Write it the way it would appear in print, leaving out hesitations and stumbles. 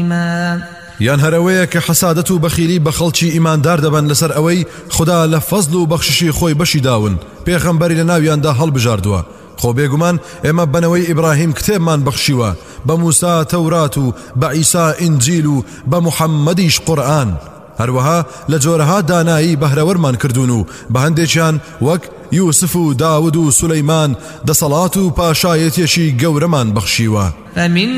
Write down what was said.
عظيما. یان هەرەوەیە کە حەسادەت و بەخیلی بە خەڵکی ئیماندار دەبن لەسەر ئەوەی خدا لە فەزل و بەخششی خۆی بەشی داون پێغەمبەری لە ناویاندا هەڵبژاردووە. خۆ بێگومان ئێمە بەنەوەی ئیبراهیم کتێبمان بەخشیوە، بە موسا تەورات و بە عیسا ئینجیل و بە موحەممەدیش قورئان. هەروەها لە جۆرەها دانایی بەهرەوەرمان کردوون و بە هەندێکیان وەک یوسف و داود و سولەیمان دەسەڵات و پاشایەتیەکی گەورەمان بەخشیوە.